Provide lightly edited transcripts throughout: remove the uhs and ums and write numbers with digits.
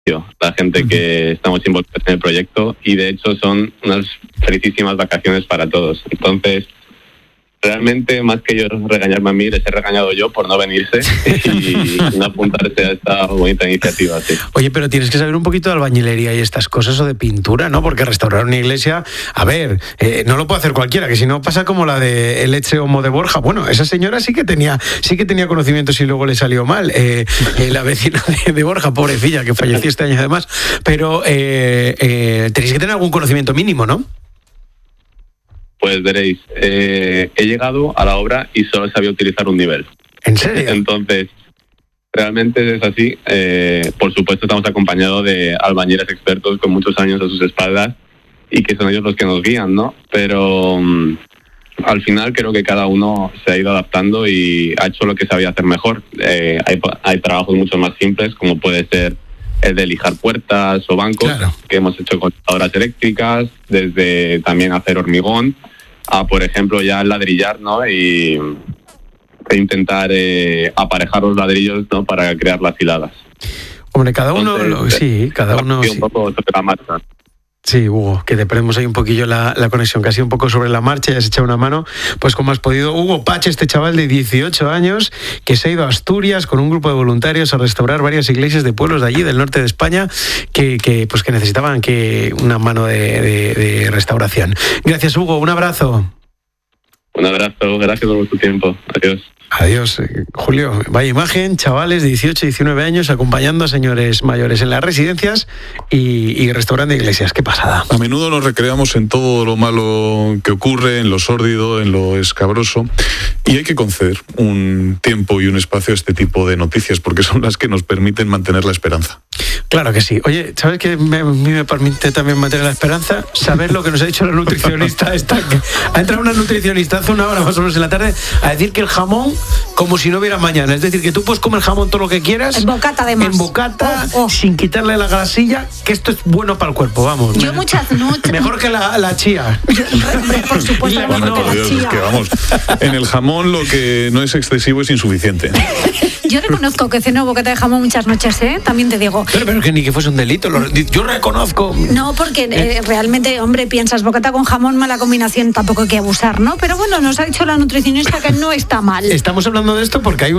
la gente que estamos involucrados en el proyecto, y de hecho son unas felicísimas vacaciones para todos. Entonces, realmente, más que yo regañarme a mí, les he regañado yo por no venirse y no apuntarse a esta bonita iniciativa. Sí. Oye, pero tienes que saber un poquito de albañilería y estas cosas, o de pintura, ¿no? Porque restaurar una iglesia, a ver, no lo puede hacer cualquiera, que si no pasa como la de el Ecce Homo de Borja. Bueno, esa señora sí que tenía conocimientos y luego le salió mal. La vecina de Borja, pobrecilla, que falleció este año además. Pero tenéis que tener algún conocimiento mínimo, ¿no? Pues veréis, he llegado a la obra y solo sabía utilizar un nivel. ¿En serio? Entonces, realmente es así. Por supuesto, estamos acompañados de albañiles expertos con muchos años a sus espaldas y que son ellos los que nos guían, ¿no? Pero al final creo que cada uno se ha ido adaptando y ha hecho lo que sabía hacer mejor. Hay trabajos mucho más simples, como puede ser el de lijar puertas o bancos, claro, que hemos hecho con lavadoras eléctricas, desde también hacer hormigón, a, por ejemplo, ya ladrillar, ¿no? E intentar aparejar los ladrillos, ¿no? Para crear las hiladas. Hombre, cada uno... Entonces, cada uno... Un poco sobre la marcha. Sí, Hugo, que te perdemos ahí un poquillo la conexión, casi un poco sobre la marcha, ya has echado una mano, pues como has podido. Hugo Pache, este chaval de 18 años, que se ha ido a Asturias con un grupo de voluntarios a restaurar varias iglesias de pueblos de allí, del norte de España, que necesitaban una mano de restauración. Gracias, Hugo, un abrazo. Un abrazo, gracias por tu tiempo. Adiós. Adiós, Julio. Vaya imagen, chavales de 18 y 19 años acompañando a señores mayores en las residencias y restaurando iglesias. ¡Qué pasada! A menudo nos recreamos en todo lo malo que ocurre, en lo sórdido, en lo escabroso, y hay que conceder un tiempo y un espacio a este tipo de noticias, porque son las que nos permiten mantener la esperanza. Claro que sí. Oye, ¿sabes qué me permite también mantener la esperanza? Saber lo que nos ha dicho la nutricionista esta. Ha entrado una nutricionista hace una hora más o menos en la tarde a decir que el jamón, como si no hubiera mañana. Es decir, que tú puedes comer jamón todo lo que quieras. En bocata, además. En bocata, sin quitarle la grasilla, que esto es bueno para el cuerpo, vamos. Yo muchas noches... Mejor que la chía. Por supuesto, mejor que la chía. Es que vamos, en el jamón lo que no es excesivo es insuficiente. Yo reconozco que ceno bocata de jamón muchas noches, también te digo. Pero que ni que fuese un delito, yo reconozco. No, porque realmente, hombre, piensas bocata con jamón, mala combinación, tampoco hay que abusar, ¿no? Pero bueno, nos ha dicho la nutricionista que no está mal. Estamos hablando de esto porque hay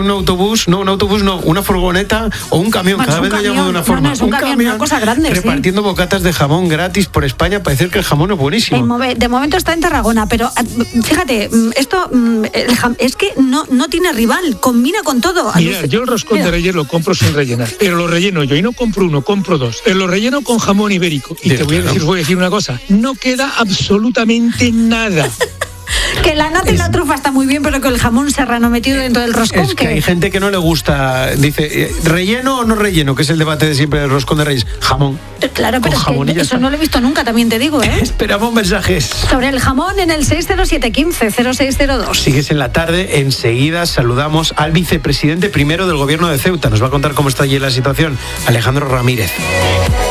una furgoneta o un camión, cada vez lo llamo de una forma. No, es un camión, una cosa grande, repartiendo bocatas de jamón gratis por España, para decir que el jamón es buenísimo. De momento está en Tarragona, pero fíjate, esto es que no tiene rival, combina con todo. Mira, yo el roscón de Reyes lo compro sin rellenar, pero lo relleno yo, y no compro uno, compro dos. Lo relleno con jamón ibérico. Y te voy a decir una cosa, no queda absolutamente nada. Que la nata y la trufa está muy bien, pero que el jamón serrano metido dentro del roscón... Es que hay gente que no le gusta, dice, ¿relleno o no relleno? Que es el debate de siempre del roscón de Reyes. Jamón. Claro, pero es que eso no lo he visto nunca, también te digo, Esperamos mensajes. Sobre el jamón en el 607-15-0602. Sigues en la tarde, enseguida saludamos al vicepresidente primero del gobierno de Ceuta. Nos va a contar cómo está allí la situación, Alejandro Ramírez.